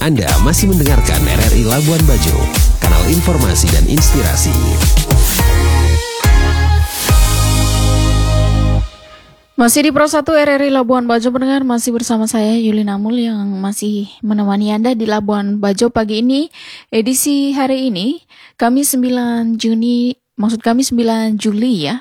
Anda masih mendengarkan RRI Labuan Bajo, kanal informasi dan inspirasi. Masih di Pro 1 RRI Labuan Bajo, pendengar, masih bersama saya Yulina Amul yang masih menemani Anda di Labuan Bajo pagi ini. Edisi hari ini, Kamis 9 Juli ya,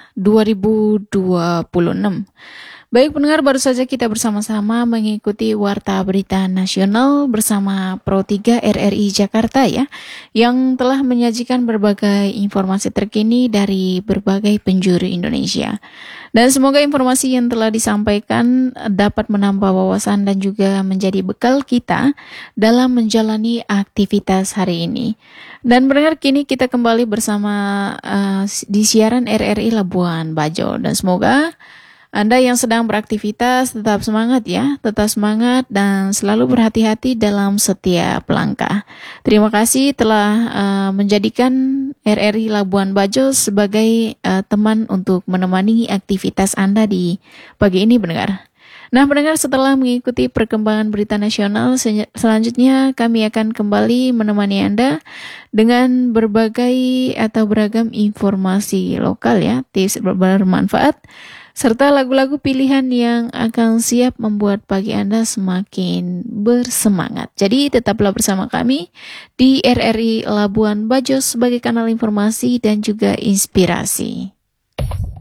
2026. Baik pendengar, baru saja kita bersama-sama mengikuti Warta Berita Nasional bersama Pro 3 RRI Jakarta ya, yang telah menyajikan berbagai informasi terkini dari berbagai penjuru Indonesia. Dan semoga informasi yang telah disampaikan dapat menambah wawasan dan juga menjadi bekal kita dalam menjalani aktivitas hari ini. Dan pendengar, kini kita kembali bersama di siaran RRI Labuan Bajo. Dan semoga Anda yang sedang beraktivitas tetap semangat ya, tetap semangat dan selalu berhati-hati dalam setiap langkah. Terima kasih telah menjadikan RRI Labuan Bajo sebagai teman untuk menemani aktivitas Anda di pagi ini, pendengar. Nah pendengar, setelah mengikuti perkembangan berita nasional, selanjutnya kami akan kembali menemani Anda dengan berbagai atau beragam informasi lokal ya, tips bermanfaat, serta lagu-lagu pilihan yang akan siap membuat pagi Anda semakin bersemangat. Jadi tetaplah bersama kami di RRI Labuan Bajo sebagai kanal informasi dan juga inspirasi.